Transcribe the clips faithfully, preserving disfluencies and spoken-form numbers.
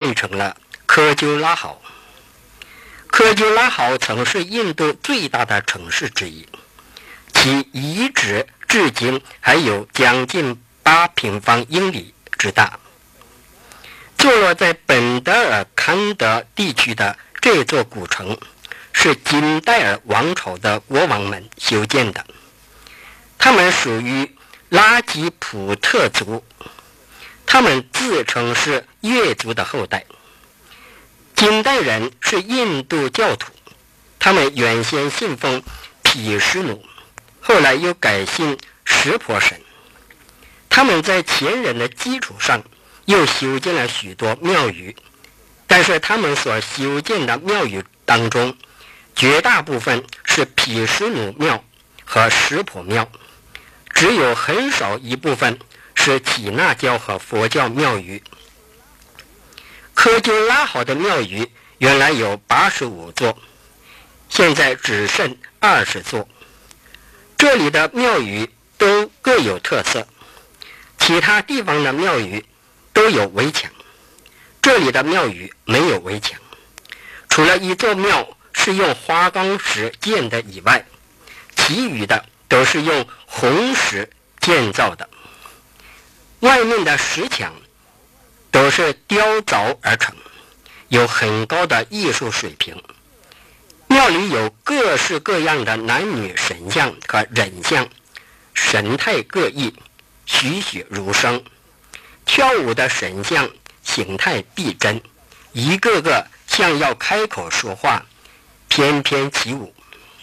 变成了科鸠拉豪。科鸠拉豪曾是印度最大的城市之一，其遗址至今还有将近八平方英里之大。坐落在本德尔堪德地区的这座古城是金代尔王朝的国王们修建的，他们属于拉吉普特族，他们自称是越族的后代。金代人是印度教徒，他们原先信奉毗湿奴，后来又改信湿婆神。他们在前人的基础上又修建了许多庙宇，但是他们所修建的庙宇当中，绝大部分是毗湿奴庙和湿婆庙，只有很少一部分是耆那教和佛教庙宇。科鸠拉豪的庙宇原来有八十五座，现在只剩二十座。这里的庙宇都各有特色，其他地方的庙宇都有围墙，这里的庙宇没有围墙，除了一座庙是用花岗石建的以外，其余的都是用红石建造的。外面的石墙都是雕凿而成，有很高的艺术水平。庙里有各式各样的男女神像和人像，神态各异，栩栩如生。跳舞的神像形态逼真，一个个像要开口说话，翩翩起舞。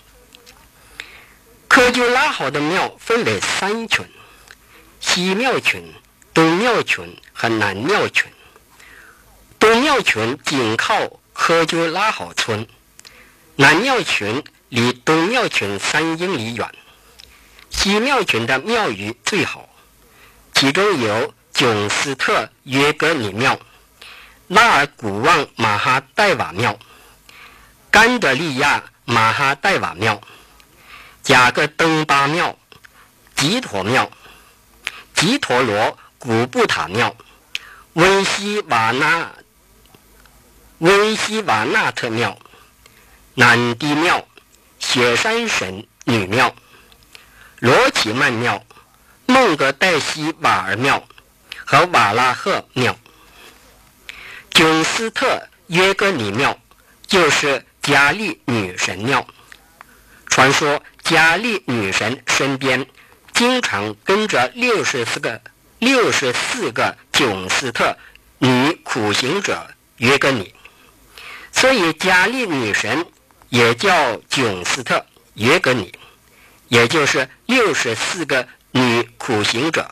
科鸠拉豪的庙分为三群：西庙群、东庙群和南庙群。东庙群紧靠科鸠拉豪村，南庙群离东庙群三英里远。西庙群的庙宇最好，其中有囧斯特约格尼庙、拉尔古旺马哈代瓦庙、甘德利亚马哈代瓦庙、贾格登巴庙、吉陀庙、吉陀罗古布塔庙、温西瓦纳温西瓦纳特庙、南迪庙、雪山神女庙、罗奇曼庙、孟格代西瓦尔庙和瓦拉赫庙。囧斯特约格尼庙就是加利女神庙，传说加利女神身边经常跟着六十四个六十四个囧斯特女苦行者约格尼，所以加利女神也叫囧斯特约格尼，也就是六十四个女苦行者。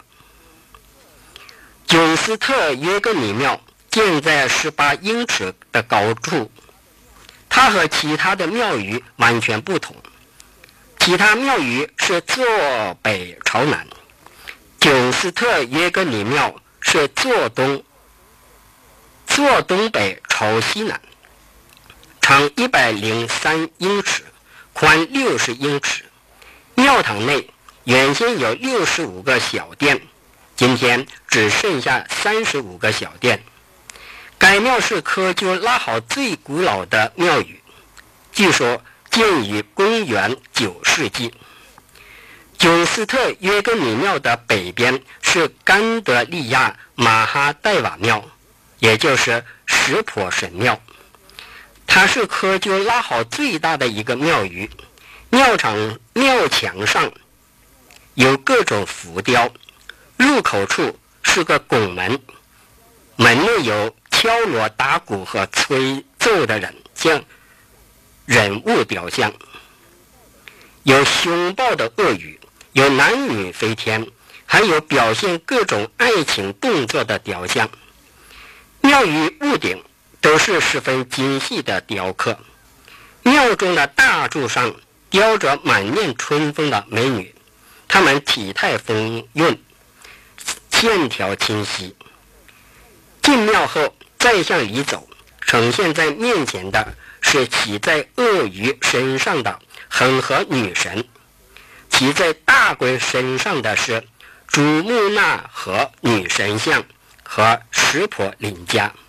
囧斯特约格尼庙建在十八英尺的高处，它和其他的庙宇完全不同。其他庙宇是坐北朝南，囧斯特约格尼庙是坐东坐东北朝西南，长一百零三英尺，宽六十英尺。庙堂内原先有六十五个小殿，今天只剩下三十五个小殿。该庙是科鸠拉豪最古老的庙宇，据说建于公元九世纪。囧斯特约格尼庙的北边是甘德利亚马哈代瓦庙，也就是湿婆神庙，它是科鸠拉豪最大的一个庙宇。庙场庙墙上有各种浮雕，入口处是个拱门，门内有敲锣打鼓和吹奏的人像人物雕像，有凶暴的鳄鱼，有男女飞天，还有表现各种爱情动作的雕像。庙宇屋顶都是十分精细的雕刻，庙中的大柱上雕着满面春风的美女，她们体态丰润，线条清晰。进庙后再向里走，呈现在面前的是骑在鳄鱼身上的恒河女神，骑在大龟身上的是珠穆纳河女神像和湿婆林家。